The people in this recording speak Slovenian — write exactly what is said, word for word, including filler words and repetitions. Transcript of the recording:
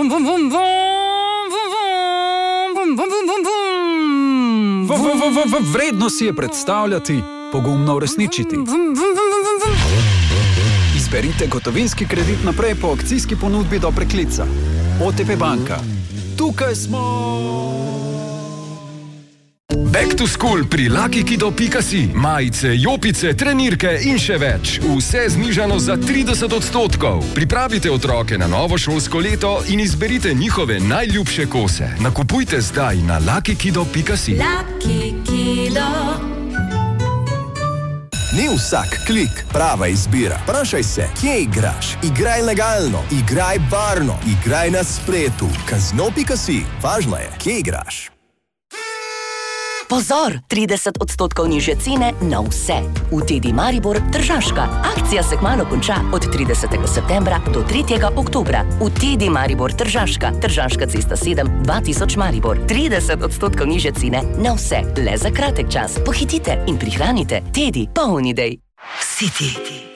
Vum, vum, vum, vum, vum, vum, vum, vum, vum, vum. Vredno si je predstavljati, pogumno uresničiti. Izberite gotovinski kredit naprej po akcijski ponudbi do preklica. O T P banka. Tukaj smo! Back to school pri lucky kido pika si. Majice, jopice, trenirke in še več. Vse znižano za trideset odstotkov. Pripravite otroke na novo šolsko leto in izberite njihove najljubše kose. Nakupujte zdaj na lucky kido pika si. Lucky Kido. Ni vsak klik prava izbira. Vprašaj se, kje igraš? Igraj legalno, igraj varno, igraj na spletu. Kazino pika si. Važno je, kje igraš. Pozor, trideset odstotkov nižje cene na vse. V Tedi Maribor Tržaška. Akcija se kmalu konča od tridesetega septembra do tretjega oktobra. V Tedi Maribor Tržaška. Tržaška cesta sedem, dva tisoč Maribor. trideset odstotkov nižje cene na vse. Le za kratek čas. Pohitite in prihranite. Tedi, poln idej. City.